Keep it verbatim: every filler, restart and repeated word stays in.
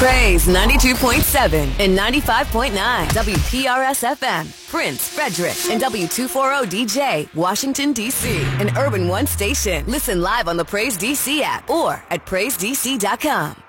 Praise ninety-two point seven and ninety-five point nine W P R S F M, Prince, Frederick, and W two forty D J, Washington, D C, an Urban One station. Listen live on the Praise D C app or at praise d c dot com.